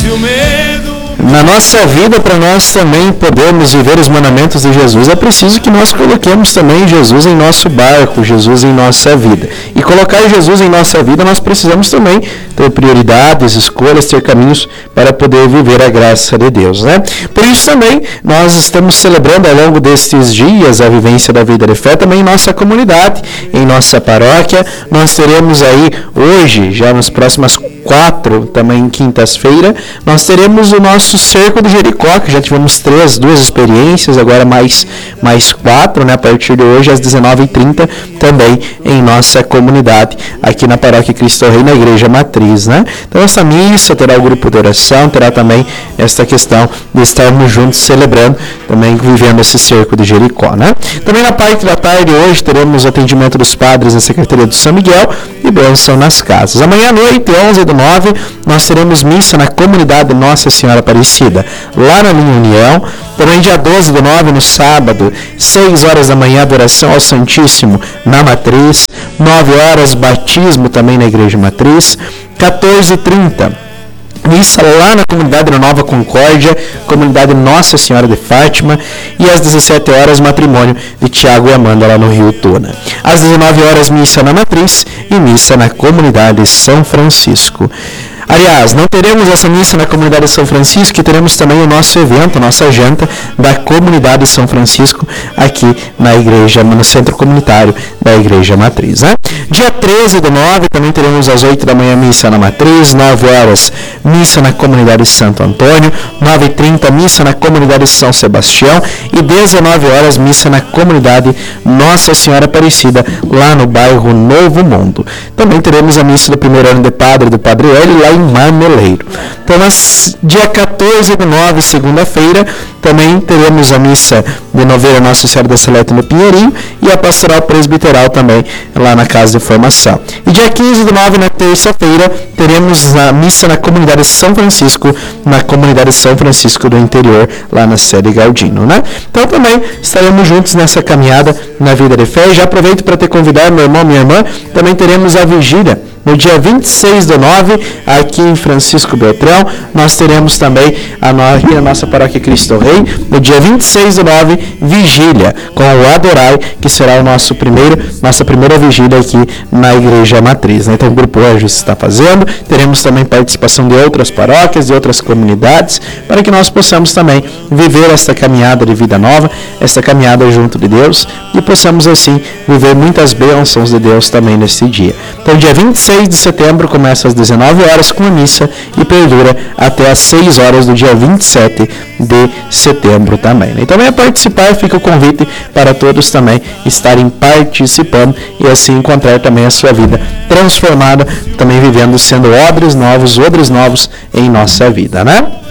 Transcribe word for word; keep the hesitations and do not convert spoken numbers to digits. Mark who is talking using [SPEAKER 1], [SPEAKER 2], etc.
[SPEAKER 1] Na nossa vida, para nós também podermos viver os mandamentos de Jesus, é preciso que nós coloquemos também Jesus em nosso barco, Jesus em nossa vida. E colocar Jesus em nossa vida, nós precisamos também ter prioridades, escolhas, ter caminhos para poder viver a graça de Deus, né? Por isso também, nós estamos celebrando ao longo destes dias a vivência da vida de fé também em nossa comunidade, em nossa paróquia. Nós teremos aí hoje, já nas próximas quatro, também quintas-feira, nós teremos o nosso Cerco de Jericó, que já tivemos três, duas experiências, agora mais, mais quatro, né, a partir de hoje às dezenove e trinta, também em nossa comunidade, aqui na Paróquia Cristo Rei, na Igreja Matriz, né? Então essa missa terá o grupo de oração, terá também esta questão de estarmos juntos celebrando, também vivendo esse Cerco de Jericó, né? Também na parte da tarde hoje teremos o atendimento dos padres da Secretaria do São Miguel e bênção nas casas. Amanhã à noite, onze do nove, nós teremos missa na comunidade Nossa Senhora Aparecida, lá na Linha União. Também dia doze do nove, no sábado, seis horas da manhã, adoração ao Santíssimo na Matriz, nove horas, batismo também na Igreja Matriz, quatorze e trinta, missa lá na comunidade da Nova Concórdia, comunidade Nossa Senhora de Fátima, e às dezessete horas, matrimônio de Tiago e Amanda lá no Rio Tuna. Às dezenove horas, missa na Matriz e missa na comunidade São Francisco. Aliás, não teremos essa missa na comunidade São Francisco, que teremos também o nosso evento, a nossa janta da comunidade São Francisco, aqui na igreja, no centro comunitário da Igreja Matriz, né? Dia treze do nove, também teremos às oito da manhã missa na Matriz, nove horas missa na comunidade Santo Antônio, nove e trinta missa na comunidade São Sebastião e dezenove horas missa na comunidade Nossa Senhora Aparecida, lá no bairro Novo Mundo. Também teremos a missa do primeiro ano de padre do Padre Hélio, lá em Marmeleiro. Então, nas, dia quatorze do nove, segunda-feira, também teremos a missa de novena Nossa Senhora da Seleta no Pinheirinho e a pastoral presbiteral também lá na Casa de Formação. E dia quinze do nove, na terça-feira, teremos a missa na comunidade São Francisco, na comunidade São Francisco do Interior, lá na sede Galdino, né? Então também estaremos juntos nessa caminhada na vida de fé. Já aproveito para te convidar, meu irmão, minha irmã, também teremos a vigília no dia vinte e seis do nove, aqui em Francisco Beltrão. Nós teremos também a, no, a nossa Paróquia Cristo Rei, no dia vinte e seis do nove, vigília, com o Adorai, que será o nosso primeiro, nossa primeira vigília aqui na Igreja Matriz, né? Então o Grupo Anjos está fazendo, teremos também participação de outras paróquias, de outras comunidades, para que nós possamos também viver esta caminhada de vida nova, esta caminhada junto de Deus, e possamos assim viver muitas bênçãos de Deus também neste dia. Então dia vinte e seis de setembro começa às dezenove horas com a missa e perdura até às seis horas do dia vinte e sete de setembro também, né? Então venha participar, fica o convite para todos também estarem participando e assim encontrar também a sua vida transformada, também vivendo, sendo odres novos, odres novos em nossa vida, né?